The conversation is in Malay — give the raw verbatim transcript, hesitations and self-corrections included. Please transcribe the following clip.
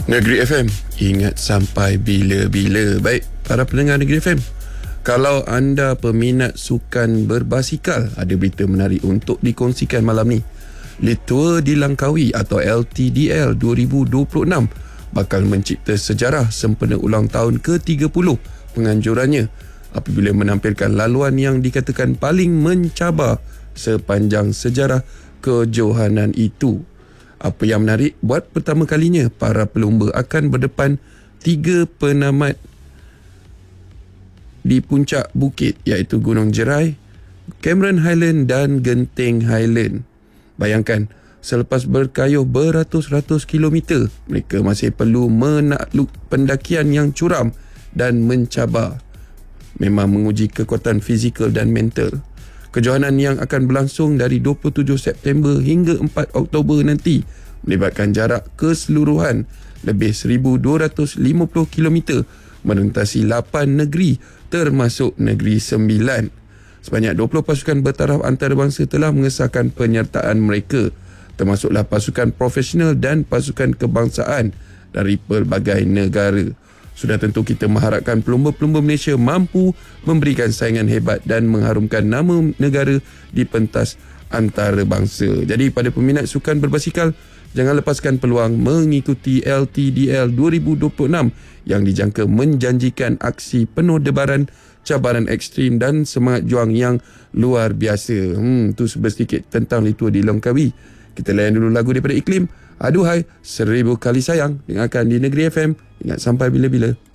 Negeri F M, ingat sampai bila-bila. Baik, para pendengar Negeri F M, kalau anda peminat sukan berbasikal, ada berita menarik untuk dikongsikan malam ni. League Tour di Langkawi atau L T D L dua ribu dua puluh enam bakal mencipta sejarah sempena ulang tahun ke tiga puluh penganjurannya apabila menampilkan laluan yang dikatakan paling mencabar sepanjang sejarah kejohanan itu. Apa yang menarik, buat pertama kalinya para pelumba akan berdepan tiga penamat di puncak bukit, iaitu Gunung Jerai, Cameron Highland dan Genting Highland. Bayangkan, selepas berkayuh beratus-ratus kilometer, mereka masih perlu menakluk pendakian yang curam dan mencabar. Memang menguji kekuatan fizikal dan mental. Kejohanan yang akan berlangsung dari dua puluh tujuh September hingga empat Oktober nanti melibatkan jarak keseluruhan lebih seribu dua ratus lima puluh kilometer melintasi lapan negeri termasuk Negeri Sembilan. Sebanyak dua puluh pasukan bertaraf antarabangsa telah mengesahkan penyertaan mereka, termasuklah pasukan profesional dan pasukan kebangsaan dari pelbagai negara. Sudah tentu kita mengharapkan pelumba-pelumba Malaysia mampu memberikan saingan hebat dan mengharumkan nama negara di pentas antarabangsa. Jadi pada peminat sukan berbasikal, jangan lepaskan peluang mengikuti L T D L dua ribu dua puluh enam yang dijangka menjanjikan aksi penuh debaran, cabaran ekstrim dan semangat juang yang luar biasa. Hmm, tu sedikit tentang League Tour di Langkawi. Kita layan dulu lagu daripada Iklim, Aduhai Seribu Kali Sayang. Dengarkan di Negeri F M. Ingat sampai bila-bila.